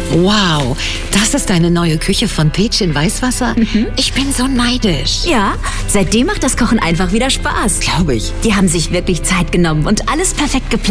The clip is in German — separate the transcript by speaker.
Speaker 1: Wow, das ist deine neue Küche von Peach in Weißwasser? Ich bin so neidisch.
Speaker 2: Ja, seitdem macht das Kochen einfach wieder Spaß.
Speaker 1: Glaube ich.
Speaker 2: Die haben sich wirklich Zeit genommen und alles perfekt geplant.